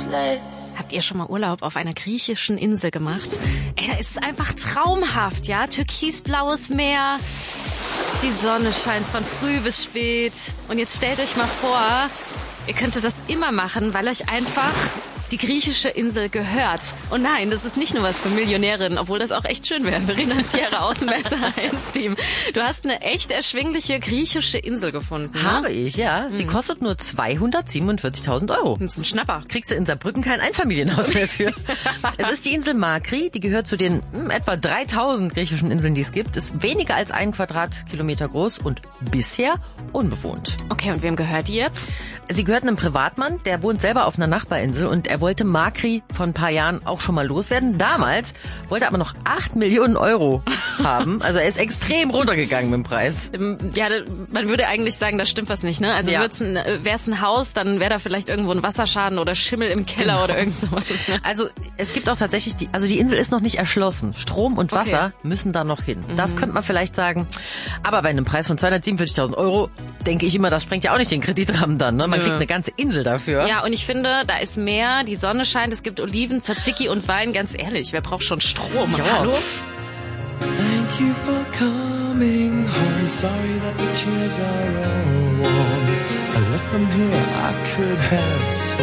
Habt ihr schon mal Urlaub auf einer griechischen Insel gemacht? Ey, da ist es einfach traumhaft, ja? Türkisblaues Meer, die Sonne scheint von früh bis spät. Und jetzt stellt euch mal vor, ihr könntet das immer machen, weil euch einfach die griechische Insel gehört. Und nein, das ist nicht nur was für Millionärinnen, obwohl das auch echt schön wäre. Verena Sierra aus dem SR1-Team. Du hast eine echt erschwingliche griechische Insel gefunden. Ne? Habe ich, ja. Sie kostet nur 247.000 Euro. Das ist ein Schnapper. Kriegst du in Saarbrücken kein Einfamilienhaus mehr für. Es ist die Insel Makri, die gehört zu den etwa 3000 griechischen Inseln, die es gibt. Ist weniger als 1 Quadratkilometer groß und bisher unbewohnt. Okay, und wem gehört die jetzt? Sie gehört einem Privatmann, der wohnt selber auf einer Nachbarinsel und er wollte Makri vor ein paar Jahren auch schon mal loswerden. Damals wollte er aber noch 8 Millionen Euro haben. Also er ist extrem runtergegangen mit dem Preis. Ja, man würde eigentlich sagen, da stimmt was nicht, ne? Also Ja. wäre es ein Haus, dann wäre da vielleicht irgendwo ein Wasserschaden oder Schimmel im Keller oder irgend sowas. Ne? Also es gibt auch tatsächlich, die Insel ist noch nicht erschlossen. Strom und Wasser müssen da noch hin. Das könnte man vielleicht sagen. Aber bei einem Preis von 247.000 Euro denke ich immer, das sprengt ja auch nicht den Kreditrahmen dann. Ne? Man kriegt eine ganze Insel dafür. Ja, und ich finde, da ist mehr, die Sonne scheint, es gibt Oliven, Tzatziki und Wein. Ganz ehrlich, wer braucht schon Strom? Ja. Hallo? Thank you for coming home. Sorry that the chairs are all warm. I left them here, I could have